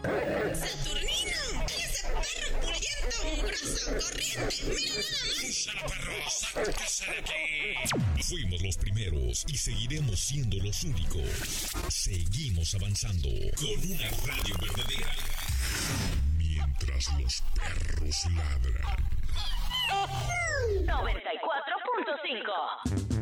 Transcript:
¡Saturnino! ¡Ese perro pulguiento, mugroso, corriente! ¡Mira nada más! ¡Úsala, perro! ¡Sáquese de aquí! Fuimos los primeros y seguiremos siendo los únicos. Seguimos avanzando con una radio verdadera. Mientras los perros ladran. 94.5